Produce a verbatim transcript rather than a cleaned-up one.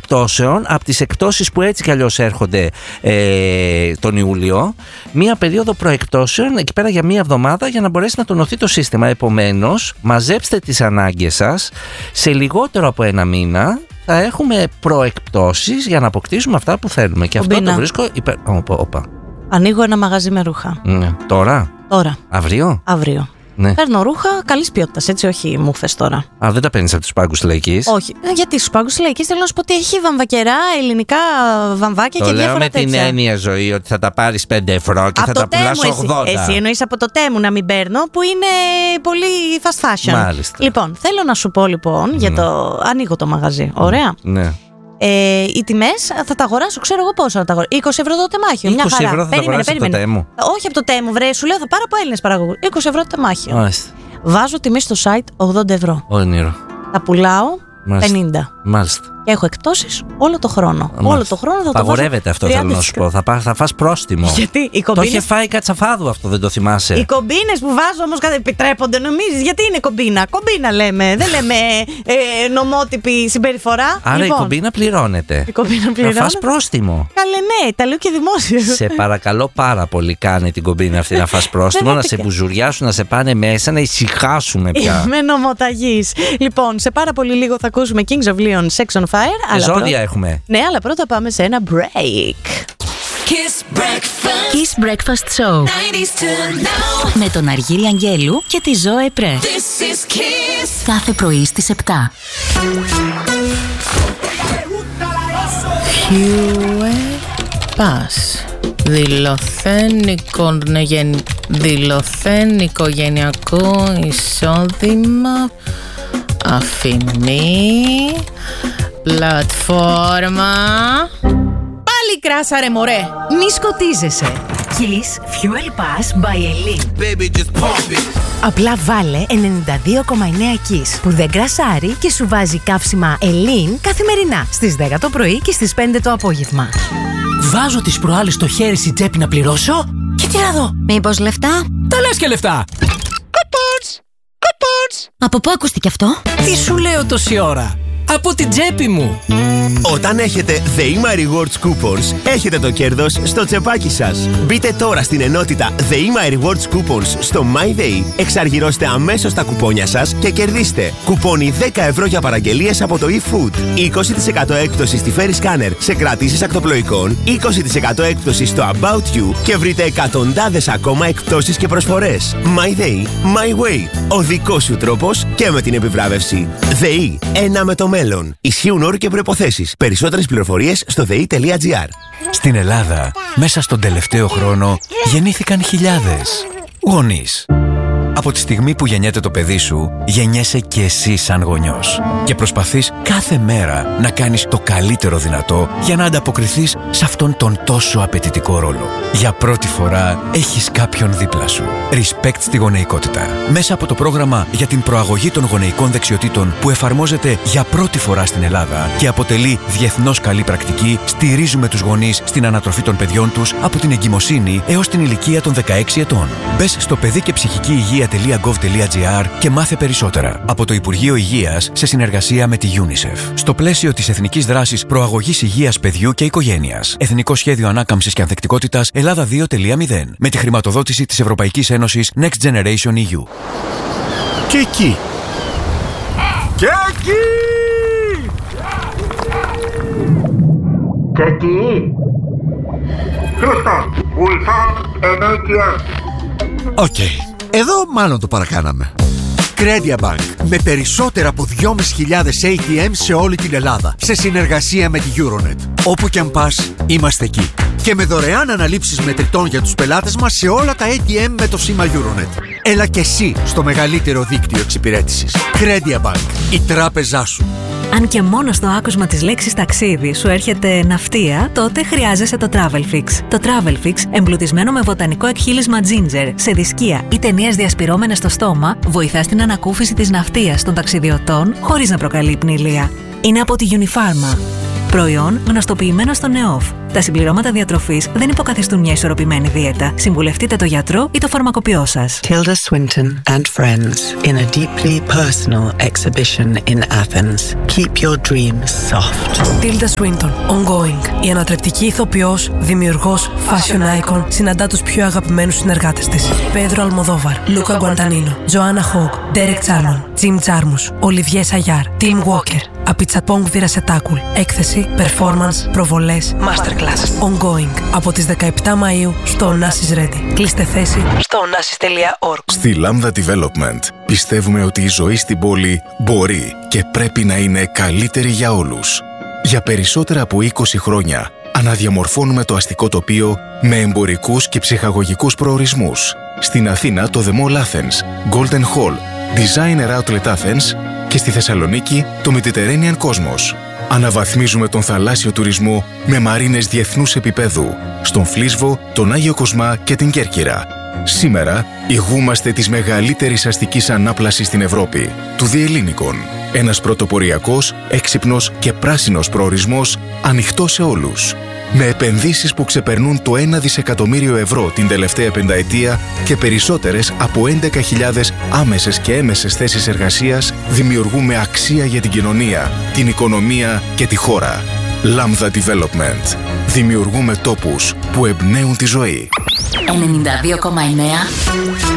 εκπτώσεων, από τις εκπτώσεις που έτσι κι αλλιώς έρχονται ε, τον Ιούλιο, μία περίοδο προεκπτώσεων εκεί πέρα για μία εβδομάδα για να μπορέσει να τονωθεί το σύστημα. Επομένως, μαζέψτε τις ανάγκες σας, σε λιγότερο από ένα μήνα θα έχουμε προεκπτώσεις για να αποκτήσουμε αυτά που θέλουμε. Και αυτό Μπίνα. το βρίσκω υπερ... Οπα, οπα. Ανοίγω ένα μαγαζί με ρούχα. Ναι. Τώρα? Τώρα. Αύριο? Αύριο. Ναι. Παίρνω ρούχα καλής ποιότητας, έτσι, όχι μούφες τώρα. Α, δεν τα παίρνεις από τους πάγκους της Λαϊκής? Όχι. Ε, γιατί στους πάγκους της Λαϊκής θέλω να σου πω ότι έχει βαμβακερά, ελληνικά βαμβάκια το και λέω διάφορα με τέτοια. την έννοια, Ζωή, ότι θα τα πάρεις πέντε ευρώ και από θα το τα πουλάς Τέμου ογδόντα. Εσύ, εσύ εννοείς από το Τέμου να μην παίρνω, που είναι πολύ fast fashion. Μάλιστα. Λοιπόν, θέλω να σου πω λοιπόν, για το... ανοίγω το μαγαζί. Ωραία. Ναι. Ε, οι τιμές θα τα αγοράσω, ξέρω εγώ πόσο θα τα αγοράσω. είκοσι ευρώ το τεμάχιο. Μια είκοσι χαρά. ευρώ θα τα Περίμενε, αγοράσεις από το περίμενε. Τέμου? Όχι από το Τέμου, βρε, σου λέω θα πάρω από Έλληνες παραγωγούς. είκοσι ευρώ το τεμάχιο. Μάλιστα. Βάζω τιμή στο site ογδόντα ευρώ. Όνειρο. Τα πουλάω Μάλιστα. πενήντα. Μάλιστα. Και έχω εκπτώσεις όλο το χρόνο. Μάλιστα. Όλο το χρόνο θα το βάζω. Απαγορεύεται αυτό, θέλω να σου πω. Θα, πά, θα φας πρόστιμο. Γιατί οι Το κομπίνες. είχε φάει Κατσαφάδου αυτό, δεν το θυμάσαι? Οι κομπίνες που βάζω όμως κατά επιτρέπονται, νομίζεις? Γιατί είναι κομπίνα? Κομπίνα λέμε. Δεν λέμε ε, νομότυπη συμπεριφορά. Άρα λοιπόν, η κομπίνα πληρώνεται. η κομπίνα Θα πληρώνεται. φας πρόστιμο. Καλέ, ναι, τα λέω και δημόσια. Σε παρακαλώ πάρα πολύ, κάνε την κομπίνα αυτή να φας πρόστιμο, να σε μπουζουριάσουν, να σε πάνε μέσα, να ησυχάσουμε πια. Είμαι νομοταγής. Λοιπόν, σε πάρα πολύ λίγο θα ακούσουμε Kings of Leon, Sex on Fire. αλλά Ζώδια πρώτα- έχουμε. Ναι, αλλά πρώτα πάμε σε ένα break. Kiss Breakfast. Kiss Breakfast Show nineties to now. με τον Αργύρη Αγγέλου και τη Ζωέ Πρέ. This is Kiss. Κάθε πρωί στις επτά. Χιούε πας. Δηλωθέν, οικογεν... Δηλωθέν οικογενειακό εισόδημα. Αφημί. Πλατφόρμα. Πάλι κράσαρε μωρέ. Μη σκοτίζεσαι. Kiss Fuel Pass by Elin. Baby, just pump it. Απλά βάλε ενενήντα δύο κόμμα εννέα Kiss που δεν κρασάρει και σου βάζει καύσιμα Elin καθημερινά στις δέκα το πρωί και στις πέντε το απόγευμα. Βάζω τις προάλλες στο χέρι στην τσέπη να πληρώσω και τι να δω. Μήπως λεφτά? Τα λες και λεφτά. Κουπόνς, κουπόνς. Από πού ακούστηκε αυτό? Τι σου λέω τόση ώρα? Από την τσέπη μου. Όταν έχετε ΔΕΗΜΑ Rewards Coupons, έχετε το κέρδος στο τσεπάκι σας. Μπείτε τώρα στην ενότητα ΔΕΗΜΑ Rewards Coupons στο MyDay, εξαργυρώστε αμέσως τα κουπόνια σας και κερδίστε κουπόνι δέκα ευρώ για παραγγελίες από το eFood, είκοσι τοις εκατό έκπτωση στη Ferry Scanner σε κρατήσεις ακτοπλοϊκών, είκοσι τοις εκατό έκπτωση στο About You και βρείτε εκατοντάδες ακόμα εκπτώσεις και προσφορές. MyDay, My Way. Ο δικός σου τρόπος και με την επιβράβευση. ΔΕΗ. Ένα με το μέλλον. Ισχύουν όροι και προϋποθέσεις. Περισσότερες πληροφορίες στο δε ι τελεία τζι άρ. Στην Ελλάδα, μέσα στον τελευταίο χρόνο, γεννήθηκαν χιλιάδες γονείς. Από τη στιγμή που γεννιέται το παιδί σου, γεννιέσαι και εσύ σαν γονιός. Και προσπαθείς κάθε μέρα να κάνεις το καλύτερο δυνατό για να ανταποκριθείς σε αυτόν τον τόσο απαιτητικό ρόλο. Για πρώτη φορά έχεις κάποιον δίπλα σου. Respect στη γονεϊκότητα. Μέσα από το πρόγραμμα για την προαγωγή των γονεϊκών δεξιοτήτων που εφαρμόζεται για πρώτη φορά στην Ελλάδα και αποτελεί διεθνώς καλή πρακτική, στηρίζουμε τους γονείς στην ανατροφή των παιδιών τους από την εγκυμοσύνη έως την ηλικία των δεκαέξι ετών. Μπες στο παιδί και ψυχική υγεία τελεία γκοβ τελεία τζι άρ και μάθε περισσότερα από το Υπουργείο Υγείας σε συνεργασία με τη UNICEF. Στο πλαίσιο της Εθνικής Δράσης Προαγωγής Υγείας Παιδιού και Οικογένειας. Εθνικό Σχέδιο Ανάκαμψης και Ανθεκτικότητας Ελλάδα δύο τελεία μηδέν. Με τη χρηματοδότηση της Ευρωπαϊκής Ένωσης Next Generation ι γιου. Και εκεί. Και εκεί! Και εκεί! Houston, we found an έι τι εμ. Οκ. Okay. Εδώ μάλλον το παρακάναμε. Credia Bank. Με περισσότερα από δυόμισι χιλιάδες έι τι εμ σε όλη την Ελλάδα. Σε συνεργασία με τη Euronet. Όπου κι αν πας, είμαστε εκεί. Και με δωρεάν αναλήψεις μετρητών για τους πελάτες μας σε όλα τα έι τι εμ με το σήμα Euronet. Έλα και εσύ στο μεγαλύτερο δίκτυο εξυπηρέτησης. Credia Bank. Η τράπεζά σου. Αν και μόνο στο άκουσμα της λέξης ταξίδι σου έρχεται ναυτία, τότε χρειάζεσαι το TravelFix. Το TravelFix, εμπλουτισμένο με βοτανικό εκχύλισμα ginger, σε δισκία ή ταινίες διασπυρώμενες στο στόμα, βοηθά στην ανακούφιση της ναυτίας των ταξιδιωτών χωρίς να προκαλεί πνηλία. Είναι από τη Unifarma. Προϊόν γνωστοποιημένο στο ΝΕΟΦ. Τα συμπληρώματα διατροφής δεν υποκαθιστούν μια ισορροπημένη δίαιτα. Συμβουλευτείτε το γιατρό ή το φαρμακοποιό σας. Tilda Swinton and friends in a deeply personal exhibition in Athens. Keep your dreams soft. Tilda Swinton, ongoing. Η ανατρεπτική ηθοποιός, δημιουργός, fashion icon, συναντά τους πιο αγαπημένους συνεργάτες της. Πέδρο Αλμοδόβαρ, Λούκα Γκουαντανίνο, Τζοάννα Χόγκ, Ντέρεκ Τσάρμον, Τζιμ Τζάρμους, Ολιβιέ Σαγιάρ, Τιμ Walker, Απιτσαπόγκ Βιρασετάκουλ. Έκθεση, performance, προβολές, masterclass. Ongoing. Από τις δεκαεπτά Μαΐου στο Onassis Ready. Κλείστε θέση στο onassis τελεία org. Στη Lambda Development πιστεύουμε ότι η ζωή στην πόλη μπορεί και πρέπει να είναι καλύτερη για όλους. Για περισσότερα από είκοσι χρόνια αναδιαμορφώνουμε το αστικό τοπίο με εμπορικούς και ψυχαγωγικούς προορισμούς. Στην Αθήνα το The Mall Athens, Golden Hall, Designer Outlet Athens και στη Θεσσαλονίκη το Mediterranean Cosmos. Αναβαθμίζουμε τον θαλάσσιο τουρισμό με μαρίνες διεθνούς επίπεδου στον Φλίσβο, τον Άγιο Κοσμά και την Κέρκυρα. Σήμερα ηγούμαστε της μεγαλύτερης αστικής ανάπλασης στην Ευρώπη, του Διελλήνικον. Ένας πρωτοποριακός, έξυπνος και πράσινος προορισμός ανοιχτός σε όλους. Με επενδύσεις που ξεπερνούν το ένα δισεκατομμύριο ευρώ την τελευταία πενταετία και περισσότερες από έντεκα χιλιάδες άμεσες και έμεσες θέσεις εργασίας, δημιουργούμε αξία για την κοινωνία, την οικονομία και τη χώρα. Lambda Development. Δημιουργούμε τόπους που εμπνέουν τη ζωή. ενενήντα δύο κόμμα εννέα